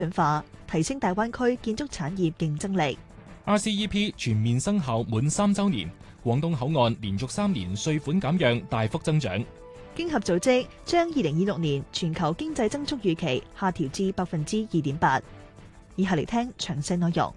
化，提升大灣區建築產業競爭力。 RCEP 全面生效滿3週年，廣東口岸連續3年稅款減讓大幅增長。 經合組織將2026年全球經濟增速預期下調至2.8%。以下嚟聽詳細內容。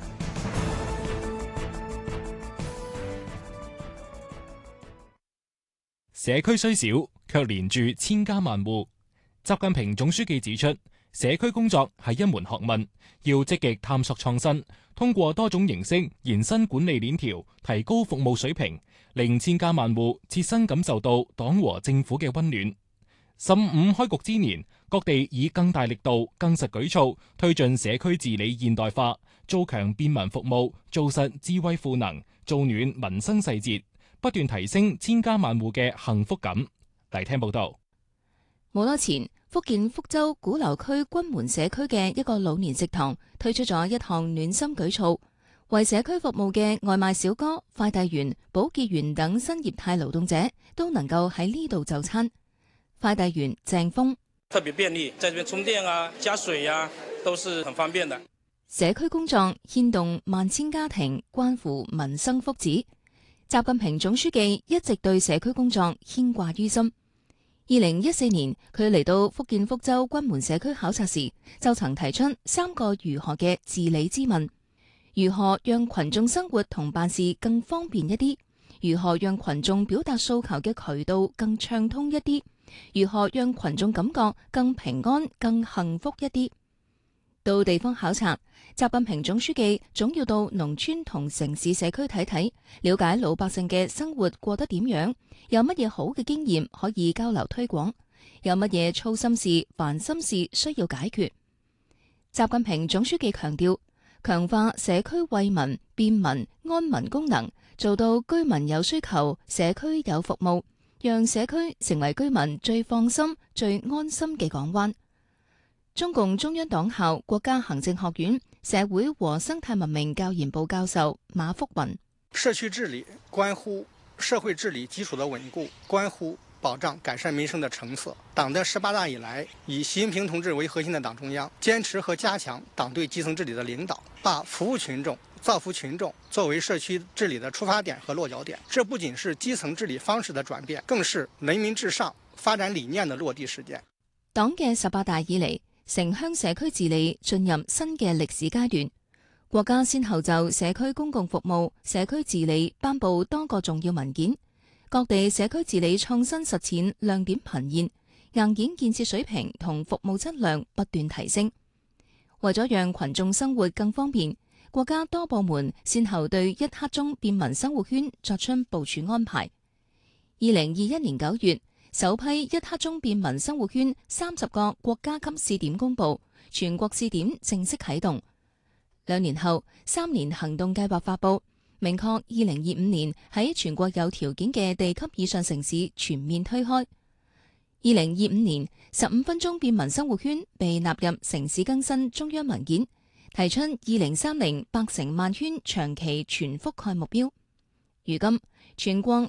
社區雖小，卻連住千家萬戶。習近平總書記指出，社區工作係一門學問，要積極探索創新，通過多種形式延伸管理鏈條，提高服務水平，令千家萬戶切身感受到黨和政府嘅溫暖。15開局之年，各地以更大力度、更實舉措推進社區治理現代化，做強便民服務，做實智慧賦能，做暖民生細節，不斷提升千家萬戶嘅幸福感。嚟聽報道。 冇多前，福建福州鼓樓區君門社區嘅一個老年食堂推出咗一項暖心舉措，為社區服務嘅外賣小哥、快遞員、保潔員等新業態勞動者都能夠喺呢度就餐。快遞員鄭峰特別便利，在這邊充電啊、加水啊，都是很方便的。 社區工作牽動萬千家庭，關乎民生福祉。習近平總書記一直對社區工作牽掛於心。2014年，佢嚟到福建福州君門社區考察時，就曾提出3個如何嘅治理之問：如何讓群眾生活同辦事更方便一啲？如何讓群眾表達訴求嘅渠道更暢通一啲？如何讓群眾感覺更平安、更幸福一啲？到地方考察，習近平總書記總要到農村同城市社區睇睇，了解老百姓嘅生活過得點樣，有乜嘢好嘅經驗可以交流推廣，有乜嘢操心事、煩心事需要解決。習近平總書記強調，強化社區惠民、便民、安民功能，做到居民有需求，社區有服務，讓社區成為居民最放心、最安心嘅港灣。中共中央黨校國家行政學院社會和生態文明教研部教授馬福雲： 社區治理關乎社會治理基礎的穩固，關乎保障改善民生的成色。黨的18大以來，以習近平同志為核心的黨中央堅持和加強黨對基層治理的領導，把服務群眾、造福群眾作為社區治理的出發點和落腳點。這不僅是基層治理方式的轉變，更是人民至上發展理念的落地實踐。 黨嘅18大以嚟，城鄉社區治理進入新嘅歷史階段，國家先後就社區公共服務、社區治理頒布多個重要文件，各地社區治理創新實踐亮點頻現，硬件建設水平同服務質量不斷提升。為咗讓群眾生活更方便，國家多部門先後對一刻鐘便民生活圈作出部署安排。2021年9月，首批一刻鐘便民生活圈30個國家級試點公佈，全國試點正式啟動。2年後，3年行動計劃發佈，明確2025年喺全國有條件嘅地級以上城市全面推開。2025年15分鐘便民生活圈被納入城市更新中央文件，提出2030百城萬圈長期全覆蓋目標。如今，全國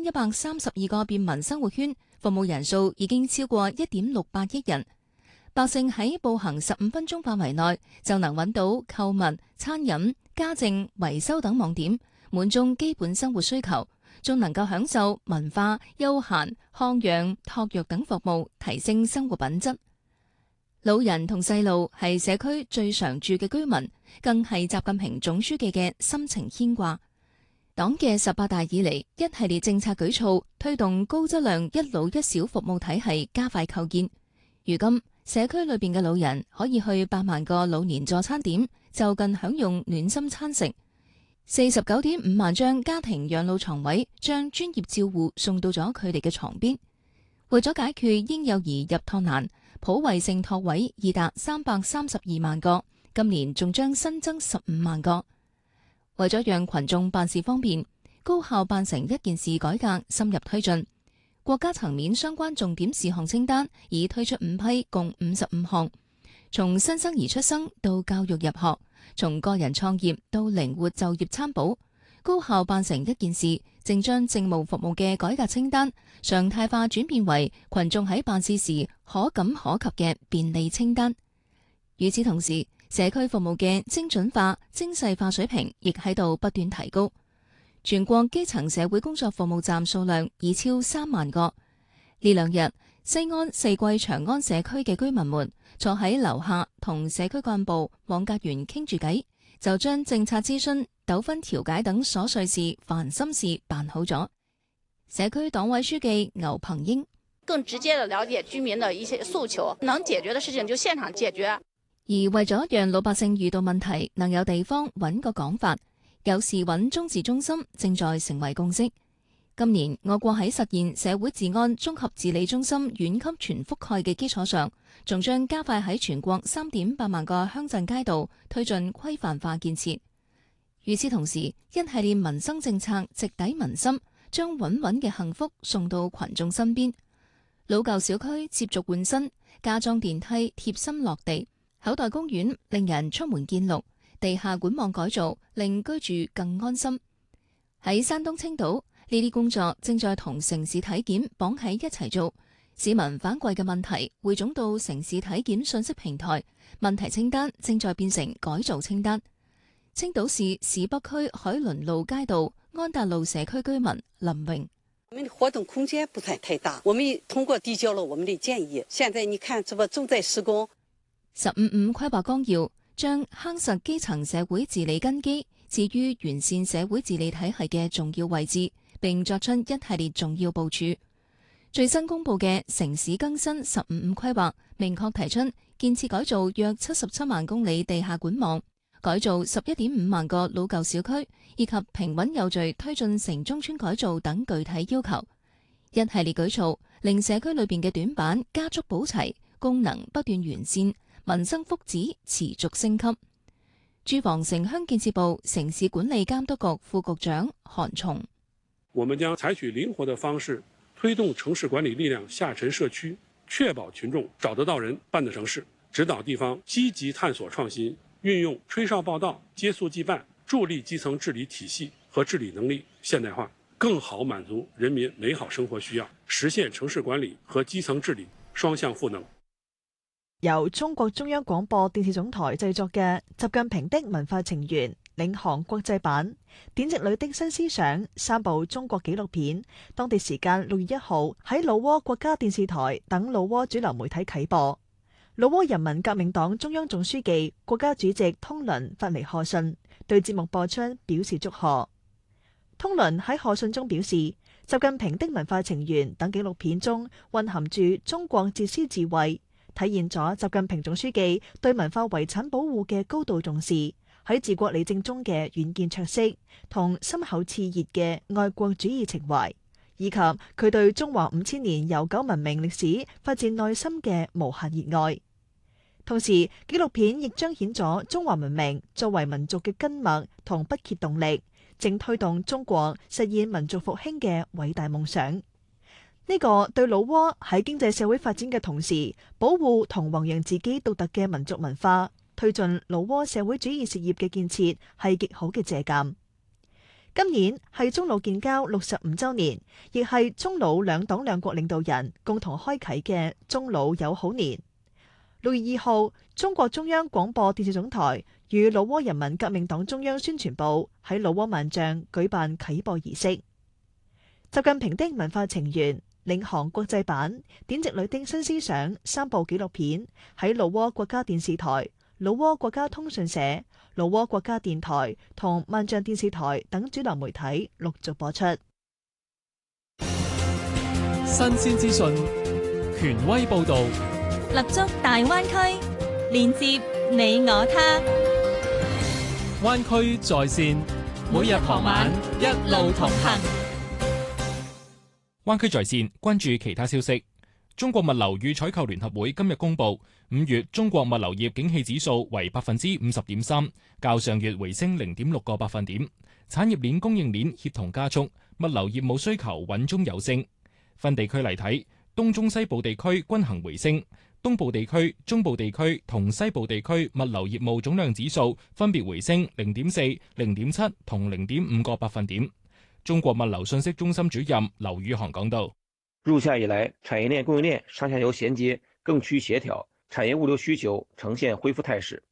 8132個便民生活圈服務人數已經超過1.68億人，百姓喺步行15分鐘範圍內就能揾到購物、餐飲、家政、維修等網點，滿足基本生活需求，仲能夠享受文化、休閒、康養、托育等服務，提升生活品質。老人同細路係社區最常住嘅居民，更係習近平總書記嘅深情牽掛。黨嘅18大以嚟，一系列政策舉措推動高質量一老一小服務體系加快構建。如今，社區裏邊嘅老人可以去8萬個老年助餐點就近享用暖心餐食。49.5萬張家庭養老床位將專業照護送到咗佢哋嘅床邊。為咗解決嬰幼兒入托難，普惠性托位已達332萬個，今年仲將新增15萬個。為咗讓群眾辦事方便，高效辦成一件事改革深入推進，國家層面相關重點事項清單已推出5批，共55項。從新生兒出生到教育入學，從個人創業到靈活就業參保，高效辦成一件事，正將政務服務嘅改革清單常態化轉變為群眾喺辦事時可感可及嘅便利清單。 與此同時，社區服務嘅精準化、精細化水平亦喺度不斷提高。全國基層社會工作服務站數量已超3萬個。呢兩日，西安四季長安社區嘅居民們坐喺樓下同社區幹部網格員傾住偈，就將政策諮詢、糾紛調解等瑣碎事、煩心事辦好咗。社區黨委書記牛鵬英更直接地了解居民的一些訴求，能解決的事情就現場解決。 而為咗讓老百姓遇到問題能有地方揾個講法，有事揾中治中心正在成為共識。今年我國喺實現社會治安綜合治理中心縣級全覆蓋嘅基礎上，仲將加快喺全國3.8萬個鄉鎮街道推進規範化建設。與此同時，一系列民生政策直抵民心，將穩穩嘅幸福送到群眾身邊。老舊小區接續換新，加裝電梯貼心落地，口袋公園令人出門見綠，地下管網改造令居住更安心。喺山東青島，呢啲工作正在同城市體檢綁喺一齊做，市民反饋嘅問題匯總到城市體檢信息平台，問題清單正在變成改造清單。青島市市北區海倫路街道安達路社區居民林榮： 我們的活動空間不算太大，我們通過遞交了我們的建議，現在你看這不正在施工。 15.5規劃綱要將夯實基層社會治理根基置於完善社會治理體系嘅重要位置，並作出一系列重要部署。最新公布嘅城市更新15.5規劃明確提出建設改造約77萬公里地下管網，改造11.5萬個老舊小區，以及平穩有序推進城中村改造等具體要求。一系列舉措令社區裏邊嘅短板加速補齊，功能不斷完善，民生福祉持續升級。住房城鄉建設部城市管理監督局副局長韓松： 我們將採取靈活的方式，推動城市管理力量下沉社區，確保群眾找得到人辦得成事，指導地方積極探索創新，運用吹哨報到、接速即辦，助力基層治理體系和治理能力現代化，更好滿足人民美好生活需要，實現城市管理和基層治理雙向賦能。 由中國中央廣播電視總台製作嘅習近平的文化情緣領航國際版典籍裏的新思想3部中國紀錄片，當地時間6月1號喺老撾國家電視台等老撾主流媒體啟播。老撾人民革命黨中央總書記、國家主席通倫發嚟賀信，對節目播出表示祝賀。通倫喺賀信中表示，習近平的文化情緣等紀錄片中蘊含住中國哲思智慧，體現咗習近平總書記對文化遺產保護嘅高度重視，喺治國理政中嘅遠見卓識同深厚熾熱嘅愛國主義情懷，以及佢對中華5000年悠久文明歷史發自內心嘅無限熱愛。同時，紀錄片亦彰顯咗中華文明作為民族嘅根脈同不竭動力，正推動中國實現民族復興嘅偉大夢想。呢個對老撾喺經濟社會發展嘅同時，保護同弘揚自己獨特嘅民族文化，推進老撾社會主義事業嘅建設，係極好嘅借鑑。今年係中老建交65週年，亦係中老兩黨兩國領導人共同開啟嘅中老友好年。6月2號，中國中央廣播電視總台與老撾人民革命黨中央宣傳部喺老撾萬象舉辦啟播儀式。習近平的文化情緣領航國際版典籍裏的新思想3部紀錄片喺老撾國家電視台、老撾國家通訊社、老撾國家電台同萬象電視台等主流媒體陸續播出。 新鮮資訊，權威報導， 立足大灣區，連接你我他。 灣區在線，每日傍晚一路同行。 灣區在線，關注其他消息。中國物流與採購聯合會今日公布，5月中國物流業景氣指數為50.3%，較上月回升0.6個百分點。產業鏈供應鏈協同加速，物流業務需求穩中有升。分地區嚟睇，東中西部地區均行回升，東部地區、中部地區同西部地區物流業務總量指數分別回升0.4、0.7同0.5個百分點。中國物流信息中心主任劉宇航講道： 入夏以來，產業鏈供應鏈上下游銜接更趨協調， 产业物流需求呈现恢复态势。